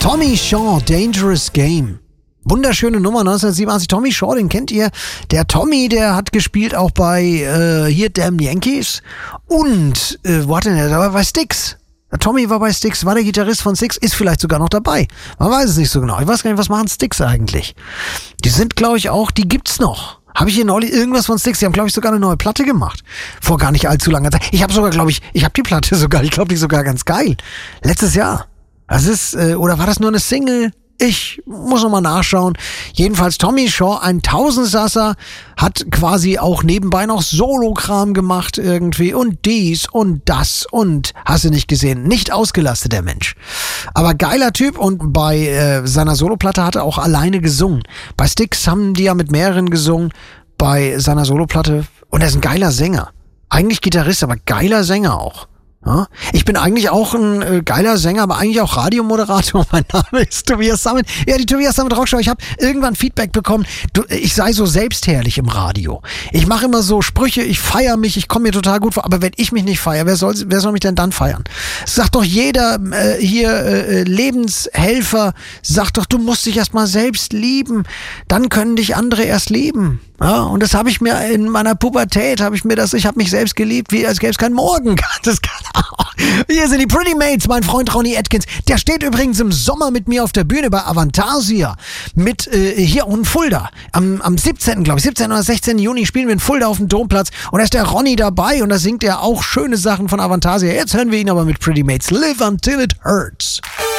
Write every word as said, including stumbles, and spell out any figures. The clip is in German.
Tommy Shaw, Dangerous Game. Wunderschöne Nummer, neunzehnhundertsiebenundachtzig. Tommy Shaw, den kennt ihr. Der Tommy, der hat gespielt auch bei äh, hier Damn Yankees. Und, äh, wo hat denn der? Der war bei Styx. Der Tommy war bei Styx, war der Gitarrist von Styx, ist vielleicht sogar noch dabei. Man weiß es nicht so genau. Ich weiß gar nicht, was machen Styx eigentlich? Die sind, glaube ich, auch, die gibt's noch. Habe ich hier neulich irgendwas von Styx? Die haben, glaube ich, sogar eine neue Platte gemacht. Vor gar nicht allzu langer Zeit. Ich habe sogar, glaube ich, ich habe die Platte sogar, ich glaube, die ist sogar ganz geil. Letztes Jahr. Das ist, äh, oder war das nur eine Single? Ich muss noch mal nachschauen. Jedenfalls Tommy Shaw, ein Tausendsasser, hat quasi auch nebenbei noch Solokram gemacht irgendwie und dies und das und hast du nicht gesehen. Nicht ausgelastet, der Mensch. Aber geiler Typ und bei äh, seiner Soloplatte hat er auch alleine gesungen. Bei Styx haben die ja mit mehreren gesungen, bei seiner Soloplatte. Und er ist ein geiler Sänger. Eigentlich Gitarrist, aber geiler Sänger auch. Ja, ich bin eigentlich auch ein äh, geiler Sänger, aber eigentlich auch Radiomoderator. Mein Name ist Tobias Sammet. Ja, die Tobias Sammet Rockshow. Ich habe irgendwann Feedback bekommen, du, ich sei so selbstherrlich im Radio. Ich mache immer so Sprüche, ich feiere mich, ich komme mir total gut vor. Aber wenn ich mich nicht feiere, wer soll, wer soll mich denn dann feiern? Sagt doch jeder äh, hier äh, Lebenshelfer, sagt doch, du musst dich erst mal selbst lieben. Dann können dich andere erst lieben. Ja, und das habe ich mir in meiner Pubertät, habe ich mir das, ich habe mich selbst geliebt, wie als gäbe es keinen Morgen. Das kann auch. Hier sind die Pretty Mates, mein Freund Ronnie Atkins. Der steht übrigens im Sommer mit mir auf der Bühne bei Avantasia mit äh, hier in Fulda. Am, am siebzehnten glaube ich, siebzehnten oder sechzehnten Juni spielen wir in Fulda auf dem Domplatz und da ist der Ronnie dabei und da singt er auch schöne Sachen von Avantasia. Jetzt hören wir ihn aber mit Pretty Mates. Live Until It Hurts.